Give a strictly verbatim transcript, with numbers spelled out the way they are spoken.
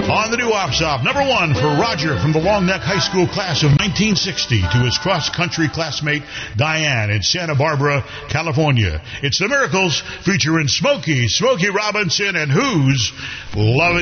On the new Op-Stop, number one for Roger from the Long Neck High School class of nineteen sixty to his cross-country classmate Diane in Santa Barbara, California. It's the Miracles featuring Smokey, Smokey Robinson, and Who's Loving